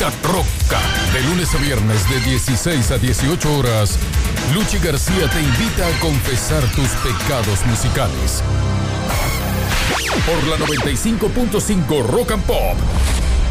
Música Troca. De lunes a viernes de 16 a 18 horas, Luchi García te invita a confesar tus pecados musicales. Por la 95.5 Rock and Pop.